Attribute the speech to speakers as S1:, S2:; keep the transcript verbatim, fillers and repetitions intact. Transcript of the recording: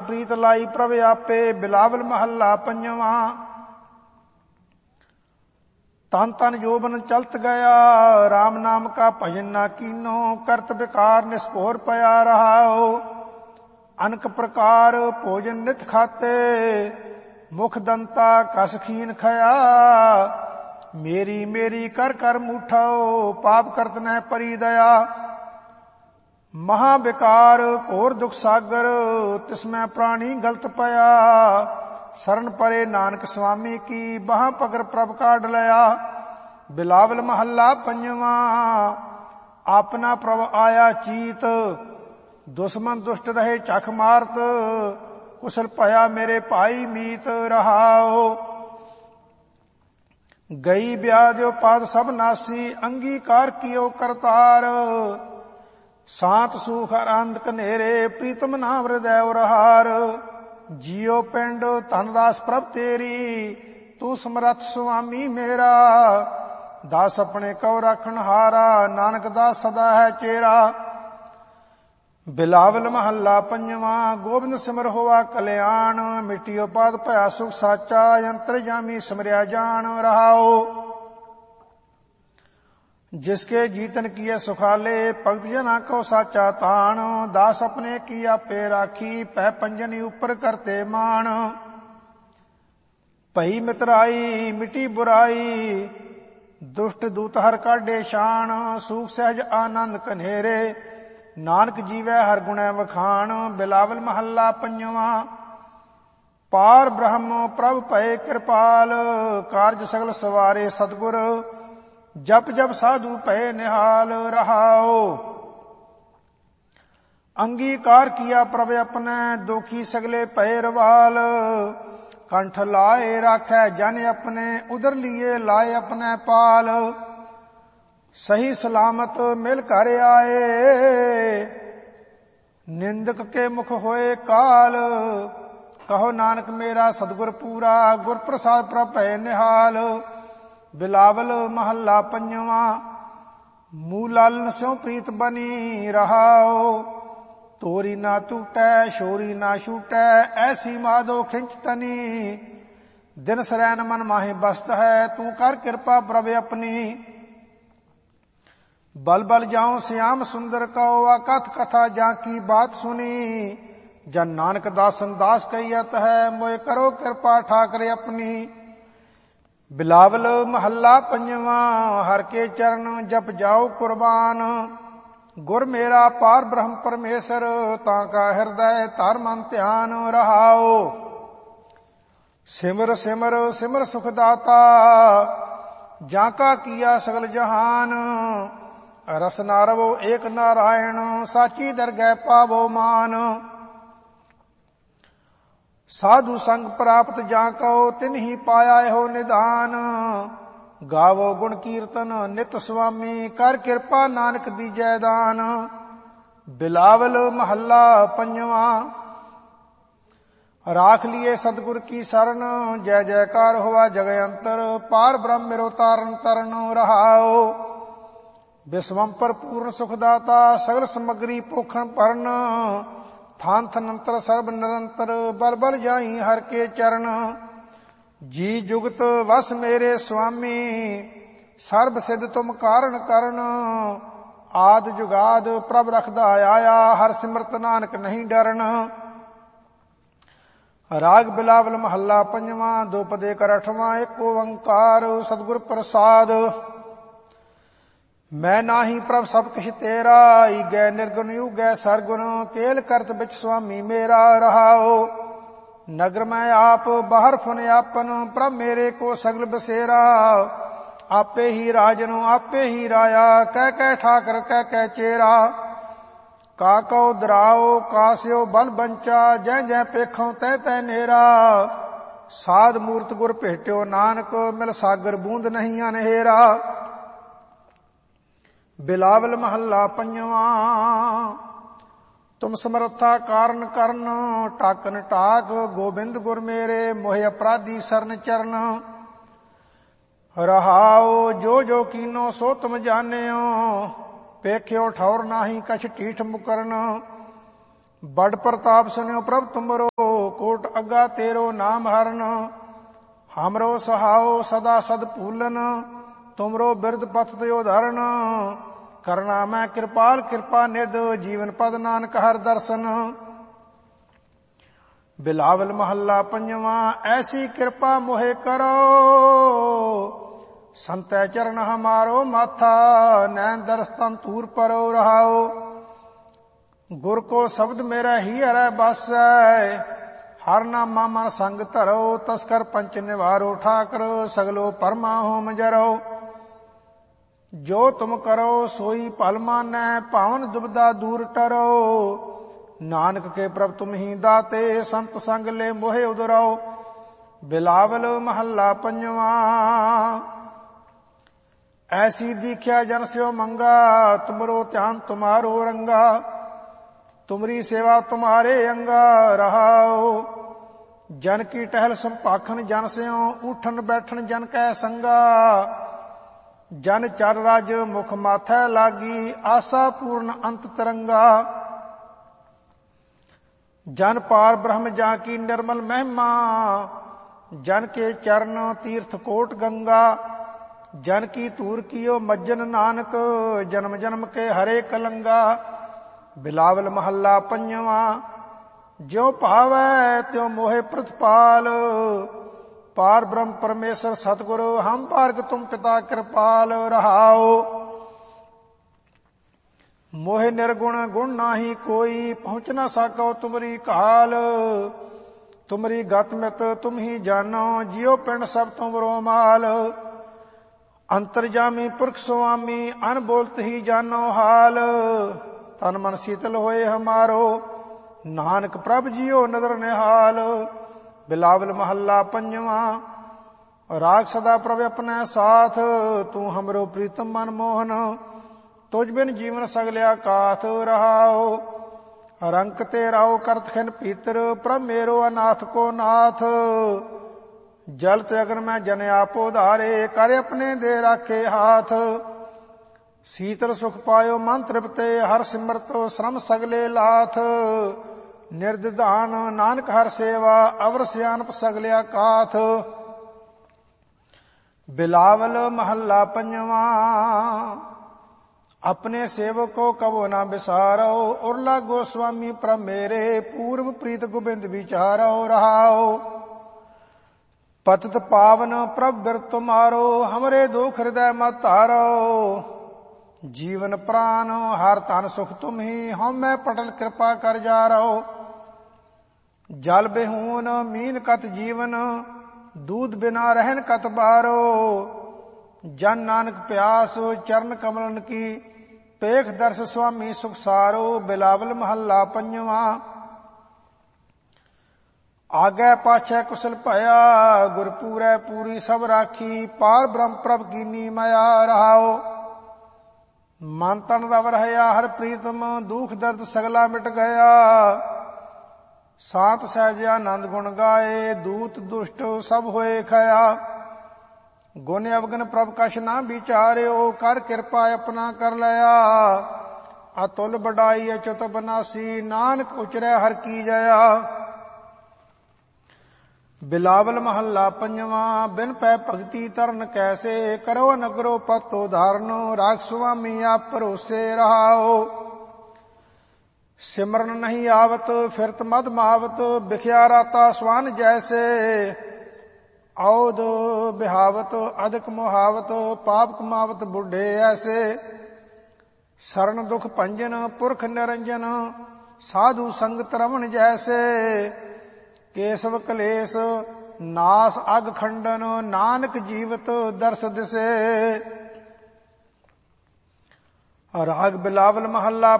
S1: ਪ੍ਰੀਤ ਲਾਈ ਪ੍ਰਭ ਆਪੇ। ਬਿਲਾਵਲ ਮਹੱਲਾ ਪੰਜਵਾਂ। ਤਨ ਤਨ ਜੋਬਨ ਚਲਤ ਗਿਆ, ਰਾਮ ਨਾਮ ਕਾ ਭਜਨ ਨਾ ਕੀਨੋ। ਕਰਤ ਵਿਕਾਰ ਨਿਸਪੋਰ ਪਿਆ ਰਹਾਓ। ਅਨਕ ਪ੍ਰਕਾਰ ਭੋਜਨ ਨਿਤ ਖਾਤੇ, ਮੁਖ ਦੰਤਾ ਕਸ ਖੀਨ ਖਇਆ। ਮੇਰੀ ਮੇਰੀ ਕਰ ਕਰ ਮੂਠਾਓ, ਪਾਪ ਕਰਤ ਨਹਿ ਪਰੀ ਦਇਆ। ਮਹਾ ਵਿਕਾਰ ਘੋਰ ਦੁਖ ਸਾਗਰ, ਤਿਸਮੈ ਪ੍ਰਾਣੀ ਗਲਤ ਪਿਆ। ਸਰਨ ਪਰੇ ਨਾਨਕ ਸੁਆਮੀ ਕੀ, ਬਾਹਾਂ ਪਕੜ ਪ੍ਰਭ ਕਾਢ ਲਿਆ। ਬਿਲਾਵਲ ਮਹੱਲਾ ਪੰਜਵਾਂ। ਆਪਣਾ ਪ੍ਰਭ ਆਇਆ ਚੀਤ, ਦੁਸ਼ਮਨ ਦੁਸ਼ਟ ਰਹੇ ਚਖ ਮਾਰਤ। ਕੁਸ਼ਲ ਭਇਆ ਮੇਰੇ ਭਾਈ ਮੀਤ ਰਹਾਓ। ਗਈ ਵਿਆਧਿਓ ਪਾਦ ਸਭ ਨਾਸੀ, ਅੰਗੀਕਾਰ ਕੀਓ ਕਰਤਾਰ। ਸਾਤ ਸੂਖ ਆਨੰਦ ਕਨੇਰੇ, ਪ੍ਰੀਤਮ ਨਾਮ ਹਿਰਦੈ ਉਰਹਾਰ। ਜੀਓ ਪਿੰਡ ਧਨ ਰਾਸ ਪ੍ਰਭ ਤੇਰੀ, ਤੂੰ ਸਮਰੱਥ ਸੁਆਮੀ ਮੇਰਾ। ਦਾਸ ਆਪਣੇ ਕਉ ਰਾਖਣ ਹਾਰਾ, ਨਾਨਕ ਦਾਸ ਸਦਾ ਹੈ ਚੇਰਾ। ਬਿਲਾਵਲ ਮਹੱਲਾ ਪੰਜਵਾਂ। ਗੋਬਿੰਦ ਸਿਮਰ ਹੋਆ ਕਲਿਆਣ, ਮਿਟਿਓ ਪਾਦ ਭਇਆ ਸੁਖ ਸਾਚਾ। ਅੰਤਰ ਜਾਮੀ ਸਿਮਰਿਆ ਜਾਣ ਰਹਾਓ। जिसके जीतन किए सुखाले, भगत जना को साचा ताण। दास अपने की आपे राखी, पै पंजन ऊपर करते मान। भई मितराई मिटी बुराई, दुष्ट दूत हर काढे शान। सूख सहज आनंद कन्हेरे, नानक जीवै हर गुणै वखाण। बिलावल महला पंजवां। पार ब्रह्म प्रभ भय कृपाल, कारज सगल सवारे सतगुर। जप जप साधु भय निहाल रहाओ। अंगीकार किया प्रभ अपने, दोखी सगले भय रवाल। कंठ लाए राखै जन अपने, उधर लिए लाए अपने पाल। सही सलामत मिल कर आए, निंदक के मुख होए काल। कहो नानक मेरा सतगुर पूरा, गुर प्रसाद प्रभ भय निहाल। बिलावल महला पंजवां। मूलालन स्यों प्रीत बनी रहाओ। तोरी ना टूटै शोरी ना छूटै, ऐसी माधो खिंच तनी। दिन सरैन मन माहि बसत है, तू कर कृपा प्रभ अपनी। बल बल जाऊं श्याम सुंदर कहो, अकथ कथा जा की बात सुनी। जन नानक दासन दास कहियत है, मोए करो कृपा ठाकर अपनी। बिलावल महला पंजवां। हर के चरण जप जाओ कुर्बान। गुर मेरा पार ब्रह्म परमेश्वर, ताका हृदय तार मन ध्यान रहाओ। सिमर सिमर सिमर सुखदाता, जाका किया सगल जहान। रस नारवो एक नारायण, साची दरगह पावो मान। साधु संग प्राप्त जाको, तिन्ही पाया हो निदान। गावो गुण कीर्तन नित स्वामी, कर कृपा नानक दीजै दान। बिलावल महला पंजवां। राख लिए सतगुर की शरण, जय जयकार हुआ जग अंतर। पार ब्रह्म मेरो तारण तरन रहाओ। विश्वंपर पूर्ण सुखदाता, सगल समग्री पोखन भरन। थान थनंतर सर्व निरंतर, बल बल जाई हर के चरण। जी जुगत वस मेरे स्वामी, सर्व सिद्ध तुम कारण करन। आद जुगाद प्रभ रखदा आया, हर सिमरत नानक नहीं डरन। राग बिलावल महला पंजवां। दो पदे कर अठवां। एक ओंकार सतगुर प्रसाद। मैं नाही प्रभ सब किछ तेरा, ईगै निर्गुण युगै सरगुण। केल करत बिच स्वामी मेरा रहाओ। नगर मैं आप बाहर फुन आपन, प्रभ मेरे को सगल बसेरा। आपे ही राजन आपे ही राया, कह कह ठाकर कह कह चेरा। काको दराओ कास्यो बल बंचा, जै जै पेखों तै तै नेरा। साध मूर्त गुर भेट्यो नानक, मिल सागर बूंद नहीं अनहेरा। बिलावल महला पंजवां। तुम समर्था कारण करन, टाकन टाक गोबिंद गुर मेरे। मोहे अपराधी सरन चरण रहाओ। जो जो कीनो सो तुम जानियो, पेख्यो ठौर नाही कछ टीठ मुकरन। बड़ प्रताप सुनियो प्रभ तुमरो, कोट अग्गा तेरो नाम हरन। हमरो सहाओ सदा सद पूलन, तुमरो बिरद पथ त्यो धरन। करना मैं कृपाल कृपा निध, जीवन पद नानक हर दर्शन। बिलावल महला पंजवा, ऐसी कृपा मोहे करो। संतै चरण हमारो माथा, नैन दर्श तन तूर परो रहाओ। गुर को शब्द मेरा ही हरै बासै, हर नामा मन संग धरो। तस्कर पंच निवारो ठाकर, सगलो परमा होम जरो। जो तुम करो सोई भल मानै, पावन दुबदा दूर टरो। नानक के प्रभ तुम ही दाते, संत संग ले मोहे उदराओ। बिलावल महला पंजवा, ऐसी दीख्या जन स्यो मंगा, तुमरो ध्यान तुम्हारो रंगा। तुमरी सेवा तुम्हारे अंगा रहाओ। जन की टहल संपाखन जन स्यों, उठन बैठन जन कै संगा। जन चर राज मुख माथै लागी, आशा पूर्ण अंत तरंगा। जन पार ब्रह्म जा की निर्मल महिमा, जन के चरण तीर्थ कोट गंगा। जन की तूर कियो मज्जन नानक, जन्म जन्म के हरे कलंगा। बिलावल महला पंजवा, ज्यो भावै त्यों मोहे प्रतिपाल। पार ब्रह्म परमेश्वर सतगुरु, हम पारक तुम पिता कृपाल रहाओ। मोहे निर्गुण गुण नाही कोई, पहुँच न सको तुमरी काल। तुमरी गत मित तुम ही जानो, जियो पिंड सब तुमरो माल। अंतर्जामी पुरख स्वामी, अनबोलत ही जानो हाल। तन मन शीतल होए हमारो, नानक प्रभ जियो नदर निहाल। बिलावल महला पंजवा, राग सदा प्रभ अपने साथ, तू हमरो प्रीतम मन मोहन। तुझ बिन जीवन सगलिया काथ रहाओ। रंक ते राओ करत खिन पीतर, प्रभ मेरो अनाथ को नाथ। जल त्यागन में जन आपो धारे, कर अपने दे राखे हाथ। शीतल सुख पायो मन तृप्ते, हर सिमरतो श्रम सगले लाथ। निर्दिधान नानक हर सेवा, अवर सियानप सगलिया काथ। बिलावल महला पंजवा, अपने सेवक को कबो न बिसारो। उर्ला गोस्वामी प्रभ मेरे, पूर्व प्रीत गोबिंद विचारो रहाओ। पतित पावन प्रभ बिरत तुम्हारो, हमरे दुख हृदय मत तारो। जीवन प्राण हर तन सुख तुम ही, हम मैं पटल कृपा कर जा रहो। जल बेहून मीन कत जीवन, दूध बिना रहन कत बारो। जन नानक प्यास चरण कमलन की, पेख दर्श स्वामी सुख सारो। बिलावल महला पंजवा, आगे पाछे कुशल भया, गुरपूरै पूरी सब राखी। पार ब्रह्म प्रभ कीनी माया रहाओ। मन तन रव रहया हर प्रीतम, दुख दर्द सगला मिट गया। सात सहजा आनंद गुण गाए, दूत दुष्ट सब होए खया। गुण अवगन प्रभ कछ ना विचार्यो, कर कृपा अपना कर लया। अतुल बड़ाई अच्युत बनासी, नानक उचरै हर की जया। बिलावल महला पंजवा, बिन पै भगति तरन कैसे। करो नगरो पतो धारनो, राग स्वामी आप भरोसे रहाओ। सिमरन नहीं आवत फिरत मद मावत, बिख्या राता स्वान जैसे। औद बिहावत अधिक मुहावत, पाप कमावत बुढ़े ऐसे। शरण दुख भंजन पुरख निरंजन, साधु संगत रमन जैसे। केशव कलेश नास अग खंडन, नानक जीवत दर्श दिसे। राग बिलावल महला